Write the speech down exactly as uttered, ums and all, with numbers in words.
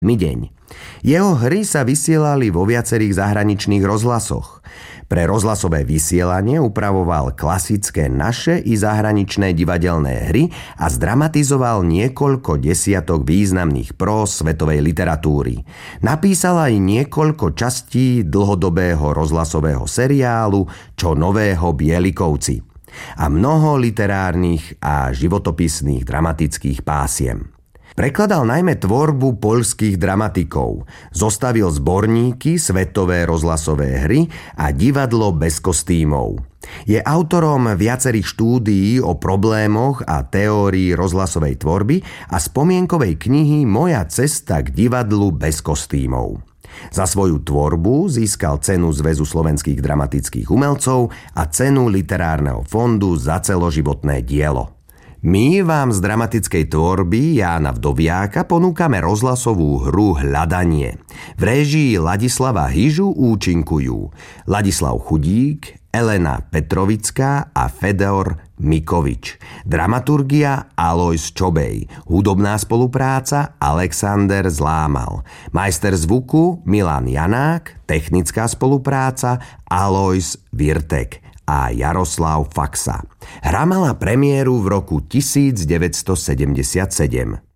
My deň. Jeho hry sa vysielali vo viacerých zahraničných rozhlasoch. Pre rozhlasové vysielanie upravoval klasické naše i zahraničné divadelné hry a zdramatizoval niekoľko desiatok významných prós svetovej literatúry. Napísal aj niekoľko častí dlhodobého rozhlasového seriálu Čo nového Bielikovci a mnoho literárnych a životopisných dramatických pásiem. Prekladal najmä tvorbu poľských dramatikov, zostavil zborníky Svetové rozhlasové hry a Divadlo bez kostýmov. Je autorom viacerých štúdií o problémoch a teórii rozhlasovej tvorby a spomienkovej knihy Moja cesta k divadlu bez kostýmov. Za svoju tvorbu získal cenu Zväzu slovenských dramatických umelcov a cenu Literárneho fondu za celoživotné dielo. My vám z dramatickej tvorby Jána Vdoviáka ponúkame rozhlasovú hru Hľadanie. V réžii Ladislava Hyžu účinkujú Ladislav Chudík, Elena Petrovická a Fedor Mikovič. Dramaturgia Alojz Čobej. Hudobná spolupráca Alexander Zlámal. Majster zvuku Milan Janák. Technická spolupráca Alojz Virtek a Jaroslav Faxa. Hra mala premiéru v roku devätnásťsedemdesiatsedem.